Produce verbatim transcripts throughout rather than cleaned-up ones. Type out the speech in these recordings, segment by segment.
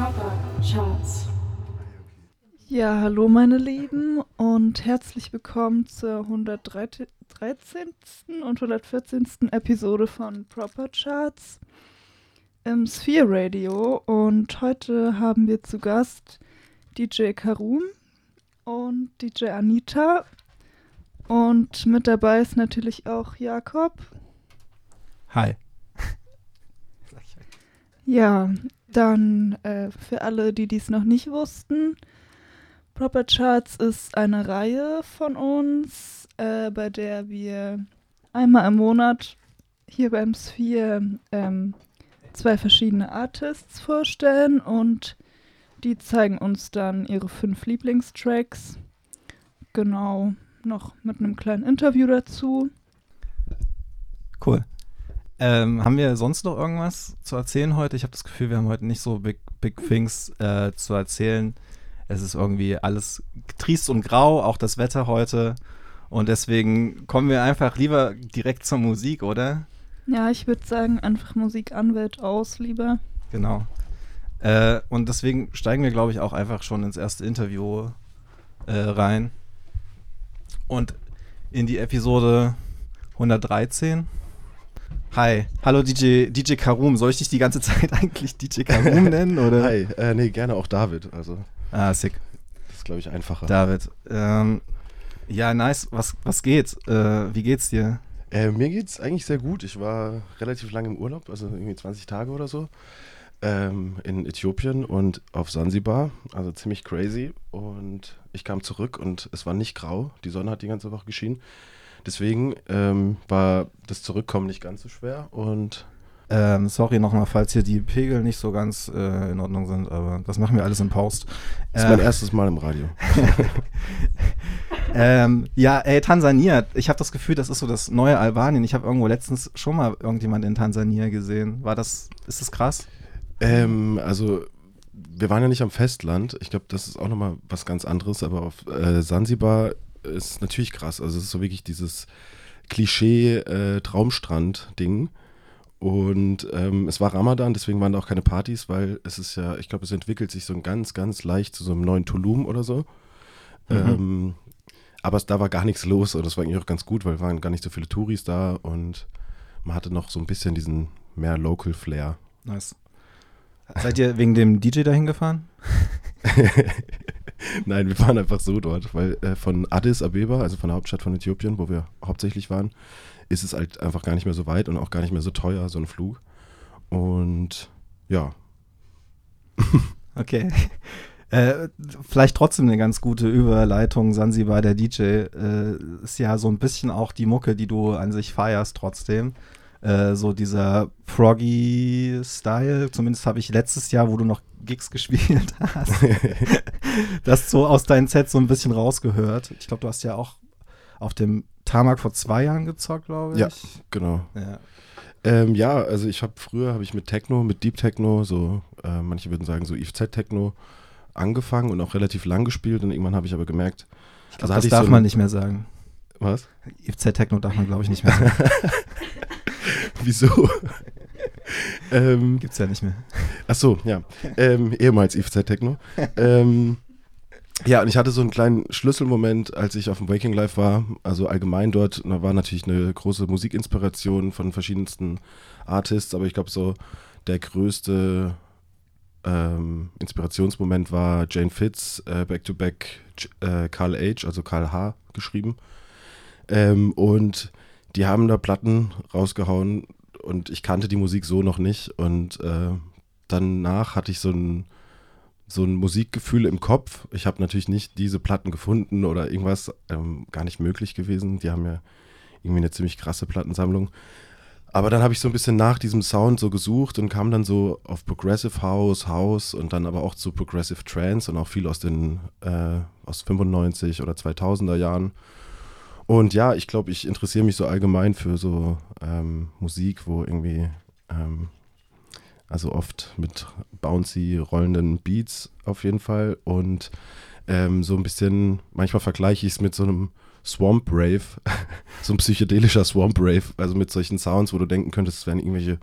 Proper Charts. Ja, hallo meine Lieben und herzlich willkommen zur hundertdreizehnten und hundertvierzehnten Episode von Proper Charts im Sphere Radio. Und heute haben wir zu Gast D J Karum und D J Anita. Und mit dabei ist natürlich auch Jakob. Hi. Ja, dann äh, für alle, die dies noch nicht wussten, Proper Charts ist eine Reihe von uns, äh, bei der wir einmal im Monat hier beim Sphere ähm, zwei verschiedene Artists vorstellen und die zeigen uns dann ihre fünf Lieblingstracks. Genau, noch mit einem kleinen Interview dazu. Cool. Ähm, haben wir sonst noch irgendwas zu erzählen heute? Ich habe das Gefühl, wir haben heute nicht so big, big things äh, zu erzählen. Es ist irgendwie alles triest und grau, auch das Wetter heute. Und deswegen kommen wir einfach lieber direkt zur Musik, oder? Ja, ich würde sagen, einfach Musik an, Welt aus, lieber. Genau. Äh, und deswegen steigen wir, glaube ich, auch einfach schon ins erste Interview äh, rein. Und in die Episode hundertdreizehn. Hi, hallo D J, D J Karum. Soll ich dich die ganze Zeit eigentlich D J Karum nennen? Oder? Hi, äh, nee, gerne auch David. Also, ah, sick. das ist, glaube ich, einfacher. David. Ähm, ja, nice. Was, was geht? Äh, wie geht's dir? Äh, mir geht's eigentlich sehr gut. Ich war relativ lange im Urlaub, also irgendwie zwanzig Tage oder so, ähm, in Äthiopien und auf Sansibar. Also ziemlich crazy. Und ich kam zurück und es war nicht grau. Die Sonne hat die ganze Woche geschienen. Deswegen ähm, war das Zurückkommen nicht ganz so schwer und ähm, sorry nochmal, falls hier die Pegel nicht so ganz äh, in Ordnung sind, aber das machen wir alles im Post. Das ist äh, mein erstes Mal im Radio. ähm, ja, ey, Tansania, ich habe das Gefühl, das ist so das neue Albanien. Ich habe irgendwo letztens schon mal irgendjemand in Tansania gesehen. War das, ist das krass? Ähm, also wir waren ja nicht am Festland. Ich glaube, das ist auch nochmal was ganz anderes, aber auf äh, Sansibar ist natürlich krass. Also es ist so wirklich dieses Klischee-Traumstrand-Ding. Und ähm, es war Ramadan, deswegen waren da auch keine Partys, weil es ist ja, ich glaube, es entwickelt sich so ein ganz, ganz leicht zu so einem neuen Tulum oder so. Mhm. Ähm, aber es, da war gar nichts los und das war eigentlich auch ganz gut, weil waren gar nicht so viele Touris da und man hatte noch so ein bisschen diesen mehr Local-Flair. Nice. Seid ihr wegen dem D J dahin gefahren? Nein, wir waren einfach so dort, weil äh, von Addis Abeba, also von der Hauptstadt von Äthiopien, wo wir hauptsächlich waren, ist es halt einfach gar nicht mehr so weit und auch gar nicht mehr so teuer, so ein Flug. Und ja. Okay. Äh, vielleicht trotzdem eine ganz gute Überleitung. Sansibar, der D J, äh, ist ja so ein bisschen auch die Mucke, die du an sich feierst trotzdem. Äh, so dieser Proggy-Style, zumindest habe ich letztes Jahr, wo du noch Gigs gespielt hast, das so aus deinen Sets so ein bisschen rausgehört. Ich glaube, du hast ja auch auf dem Tarmac vor zwei Jahren gezockt, glaube ich. Ja, genau. Ja, ähm, ja also ich habe früher, habe ich mit Techno, mit Deep Techno, so äh, manche würden sagen so I F Z-Techno angefangen und auch relativ lang gespielt und irgendwann habe ich aber gemerkt, ich glaub, also das ich darf so man nicht mehr sagen. Was? I F Z-Techno darf man, glaube ich, nicht mehr sagen. Wieso? ähm, Gibt's ja nicht mehr. Ach so, ja. Ähm, ehemals I F Z-Techno. ähm, ja, und ich hatte so einen kleinen Schlüsselmoment, als ich auf dem Waking Live war. Also allgemein dort, da war natürlich eine große Musikinspiration von verschiedensten Artists, aber ich glaube so der größte ähm, Inspirationsmoment war Jane Fitz, äh, Back-to-Back äh, Carl H., also Karl H. geschrieben. Ähm, und die haben da Platten rausgehauen und ich kannte die Musik so noch nicht. Und äh, danach hatte ich so ein, so ein Musikgefühl im Kopf. Ich habe natürlich nicht diese Platten gefunden oder irgendwas, ähm, gar nicht möglich gewesen. Die haben ja irgendwie eine ziemlich krasse Plattensammlung. Aber dann habe ich so ein bisschen nach diesem Sound so gesucht und kam dann so auf Progressive House, House und dann aber auch zu Progressive Trance und auch viel aus den äh, aus fünfundneunzig oder zweitausender Jahren. Und ja, ich glaube, ich interessiere mich so allgemein für so ähm, Musik, wo irgendwie, ähm, also oft mit bouncy, rollenden Beats auf jeden Fall. Und ähm, so ein bisschen, manchmal vergleiche ich es mit so einem Swamp Rave, so ein psychedelischer Swamp Rave, also mit solchen Sounds, wo du denken könntest, es wären irgendwelche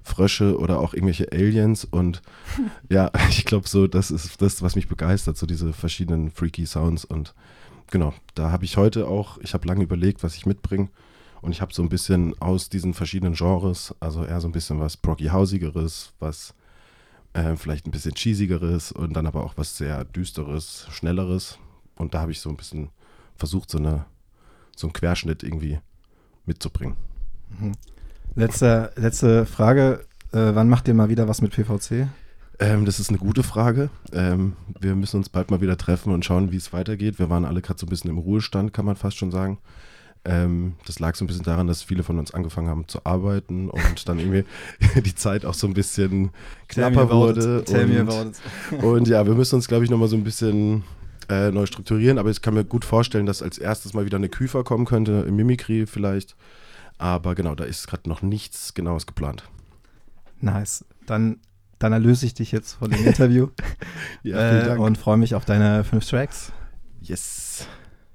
Frösche oder auch irgendwelche Aliens und ja, ich glaube so, das ist das, was mich begeistert, so diese verschiedenen freaky Sounds und genau, da habe ich heute auch, ich habe lange überlegt, was ich mitbringe und ich habe so ein bisschen aus diesen verschiedenen Genres, also eher so ein bisschen was Proggy-Hausigeres, was äh, vielleicht ein bisschen cheesigeres und dann aber auch was sehr Düsteres, Schnelleres und da habe ich so ein bisschen versucht, so, eine, so einen Querschnitt irgendwie mitzubringen. Mhm. Letzte, letzte Frage, äh, wann macht ihr mal wieder was mit P V C? Ähm, das ist eine gute Frage. Ähm, wir müssen uns bald mal wieder treffen und schauen, wie es weitergeht. Wir waren alle gerade so ein bisschen im Ruhestand, kann man fast schon sagen. Ähm, das lag so ein bisschen daran, dass viele von uns angefangen haben zu arbeiten und dann irgendwie die Zeit auch so ein bisschen knapper wurde. Tell me Und, about it. und ja, wir müssen uns, glaube ich, nochmal so ein bisschen äh, neu strukturieren. Aber ich kann mir gut vorstellen, dass als erstes mal wieder eine Küfer kommen könnte, im Mimikry vielleicht. Aber genau, da ist gerade noch nichts Genaues geplant. Nice. Dann, dann erlöse ich dich jetzt von dem Interview Ja, vielen äh, Dank. und freue mich auf deine fünf Tracks. Yes.